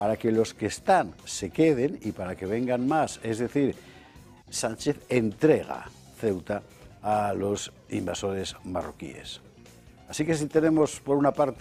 para que los que están se queden y para que vengan más. Es decir, Sánchez entrega Ceuta a los invasores marroquíes. Así que si tenemos por una parte